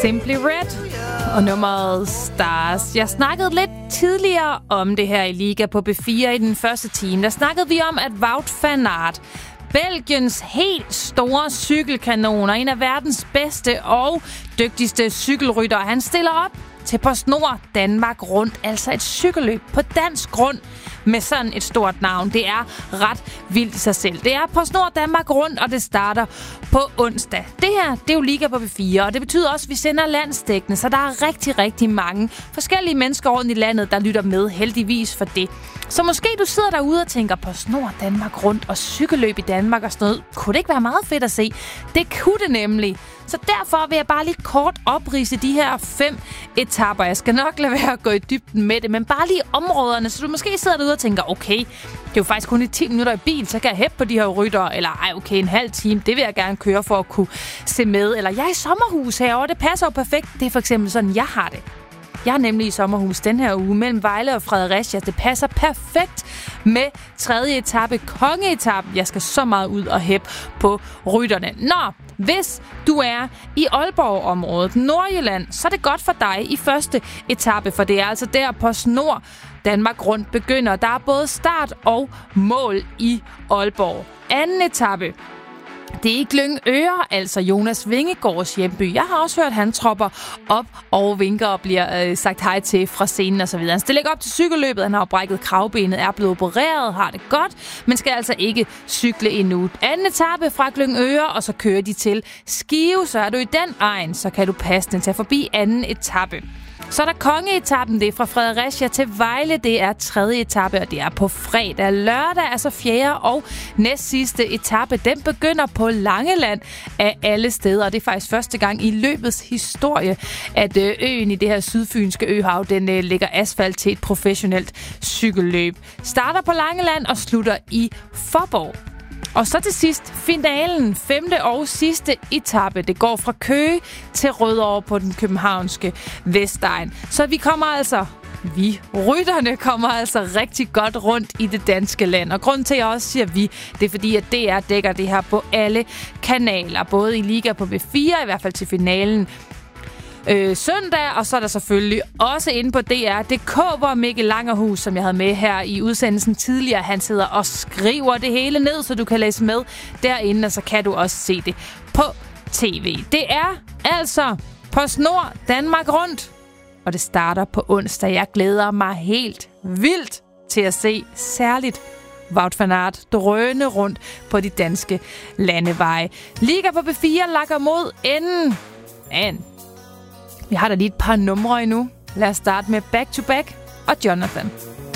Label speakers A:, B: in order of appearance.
A: Simply Red og nummeret Stars. Jeg snakkede lidt tidligere om det her i Liga på B4 i den første time. Der snakkede vi om, at Wout van Aert, Belgiens helt store cykelkanon og en af verdens bedste og dygtigste cykelryttere, han stiller op til PostNord Danmark Rundt, altså et cykelløb på dansk grund med sådan et stort navn. Det er ret vildt i sig selv. Det er PostNord Danmark Rundt, og det starter på onsdag. Det her, det er jo Liga på B4, og det betyder også, at vi sender landsdækkende, så der er rigtig, rigtig mange forskellige mennesker rundt i landet, der lytter med, heldigvis for det. Så måske du sidder derude og tænker, PostNord Danmark Rundt og cykelløb i Danmark og sådan noget. Kunne det ikke være meget fedt at se? Det kunne det nemlig. Så derfor vil jeg bare lige kort opridse de her 5 etaper. Jeg skal nok lade være at gå i dybden med det, men bare lige områderne, så du måske sidder derude og tænker, okay, det er jo faktisk kun i 10 minutter i bil, så kan jeg hæppe på de her ryttere, eller okay, en halv time, det vil jeg gerne køre for at kunne se med. Eller jeg er i sommerhus herovre, det passer jo perfekt. Det er for eksempel sådan, jeg har det. Jeg er nemlig i sommerhus den her uge mellem Vejle og Fredericia. Det passer perfekt med 3. etape, kongeetappen. Jeg skal så meget ud og hæppe på rytterne. Hvis du er i Aalborg-området, Nordjylland, så er det godt for dig i første etape, for det er altså der PostNord Danmark Rundt begynder. Der er både start og mål i Aalborg. Anden etape, det er i Glyngøre, altså Jonas Vingegaards hjemby. Jeg har også hørt, at han tropper op og vinker og bliver sagt hej til fra scenen og så videre. Han stiller ikke op til cykelløbet, han har brækket kravbenet, er blevet opereret, har det godt, men skal altså ikke cykle endnu. Anden etape fra Glyngøre, og så kører de til Skive, så er du i den egen, så kan du passende tage forbi anden etape. Så er der kongeetappen, det er fra Fredericia til Vejle, det er 3. etape, og det er på fredag. Lørdag, altså 4. og næst sidste etape, den begynder på Langeland af alle steder, og det er faktisk første gang i løbets historie, at øen i det her sydfynske øhav, den lægger asfalt til et professionelt cykelløb. Starter på Langeland og slutter i Fåborg. Og så til sidst finalen, 5. og sidste etape. Det går fra Køge til Rødovre på den københavnske Vestegn. Så rytterne kommer altså rigtig godt rundt i det danske land. Og grunden til, at jeg også siger vi, det er fordi, at DR dækker det her på alle kanaler. Både i Liga på B4, i hvert fald til finalen søndag, og så er der selvfølgelig også inde på DR.dk, hvor Mikkel Langerhus, som jeg havde med her i udsendelsen tidligere, han sidder og skriver det hele ned, så du kan læse med derinde, og så kan du også se det på tv. Det er altså PostNord Danmark Rundt, og det starter på onsdag. Jeg glæder mig helt vildt til at se særligt Wout van Aert drøne rundt på de danske landeveje. Liga på B4 lakker mod enden. Men vi har da lige et par numre endnu. Lad os starte med Back to Back og Jonathan.